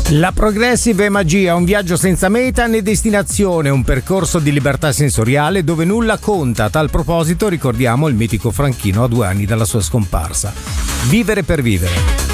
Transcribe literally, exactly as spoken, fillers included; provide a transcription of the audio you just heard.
La Progressive è magia, un viaggio senza meta né destinazione, un percorso di libertà sensoriale dove nulla conta. A tal proposito ricordiamo il mitico Franchino a due anni dalla sua scomparsa. Vivere per vivere.